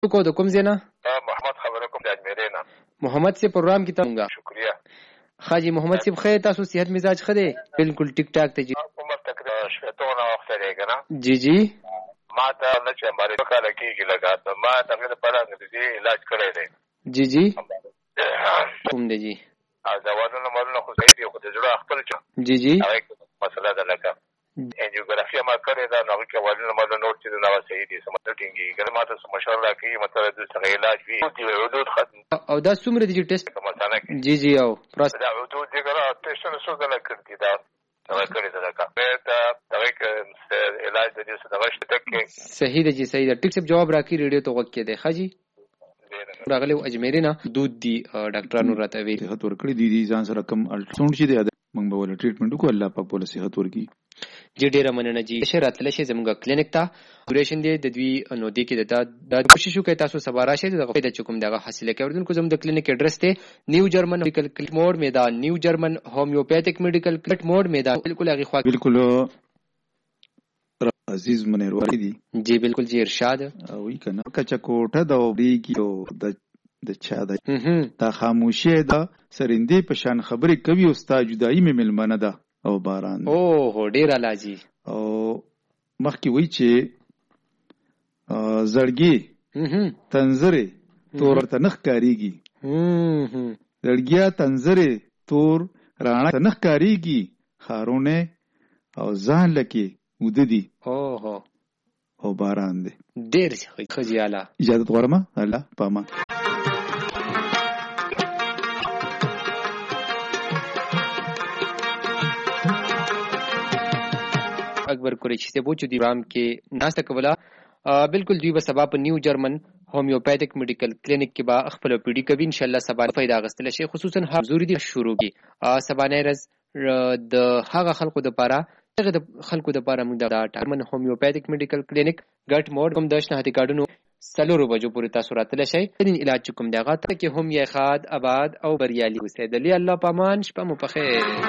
کو د کوم زینا محمد خبره کوم د اجمیرې نه. محمد سے پروگرام کی تمغا شکریہ. خاجی محمد سے خیر تاسو صحت مزاج خدے بالکل ٹک ٹاک ته جی عمر تقریبا شپږ وخت لري کنه. جی جی ما ته نه چې باندې وکاله کیږي لګا ما ته په اړه د علاج کړی دی. جی جی کوم دی جی ځوانانو مرنه خو صحیح دی خو د جوړه خپل چا جی جی مسله ده لکه انجیوګرافي ما کړې ده نو کې ولنه مرنه نوٹ چې نو صحیح دي سمته ټینګي ګر ما ته مشوره راکړي مطلب د څنګه علاج وي دی حدود ختم او دا څومره دي ټیسټ مثلا جی جی او پروس دا حدود دي ګر ټیسټ نو څو غلا کړی دا دا کړی ده لکه دا علاج د دې څه د وشت تک صحیح دی جی صحیح دی ټیک سب جواب راکړي ریډیو ته وکړه دی خاجی راغلی اجمیری نه دود دی ډاکټرانو راته وی صحت ورکړي دي ځان سره کم الټراساوند شي دی موږ به ول ټریټمنټ وکړو الله پاک بوله صحت ورکړي جی ډیره مننه جی شرات لشه زموږ کلینیک ته ډوریشن دی د دوی نو دی کې د کوشش وکړئ تاسو سبا راشئ دغه د چکم دغه حاصله کوي کو زموږ د کلینیک ایڈریس ته نیو جرمن میډیکل کلینیک موډ میدان نیو جرمن هومیوپیتھک میډیکل کلینیک موډ میدان بالکل هغه خوا بالکل عزیز منیرواری دی جی بالکل جی ارشاد وی کنه کچا کوټه دا وړيږي د چا د خاموشي دا سرندې په شان خبرې کوي او ستا جدایي مې ملمنه ده او باران او هو ډیر الاجی او مخکې وی چې زړګي تنزره تور ته نخ کاریږي زړګیا تنزره تور رانه ته نخ کاریږي خارونه او ځان لکه وددي اوه او باران دی ډیر خجاله اجازه غواړم الله پاما اکبر قریشی سے پوچھو دی رام کے ناسته کولا بالکل دوی به سبا په نیو جرمن هومیوپیتھک میډیکل کلینیک کې با خپل پیډي کوي ان شاء الله سبا فائدہ غستل شي خصوصا حضور دي شروع کی سبا نه رز د هغه خلکو د پاره دغه د خلکو د پاره موږ د جرمن هومیوپیتھک میډیکل کلینیک ګټ موډ کوم د شناختی کارډونو سلورو بجو پورې تاسو راتل شي دین علاج کوم دغه ته کې هم یې خاد آباد او بریالي اوسه د الله پامان شپه مو په خیر